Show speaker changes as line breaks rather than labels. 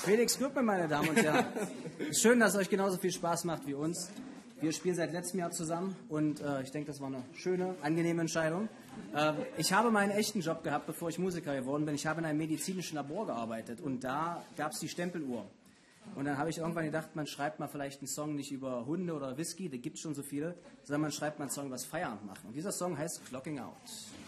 Felix Gürtmann, meine Damen und Herren. Schön, dass es euch genauso viel Spaß macht wie uns. Wir spielen seit letztem Jahr zusammen und ich denke, das war eine schöne, angenehme Entscheidung. Ich habe meinen echten Job gehabt, bevor ich Musiker geworden bin. Ich habe in einem medizinischen Labor gearbeitet und da gab es die Stempeluhr. Und dann habe ich irgendwann gedacht, man schreibt mal vielleicht einen Song nicht über Hunde oder Whisky, da gibt es schon so viele, sondern man schreibt mal einen Song über das Feierabend machen. Und dieser Song heißt Clocking Out.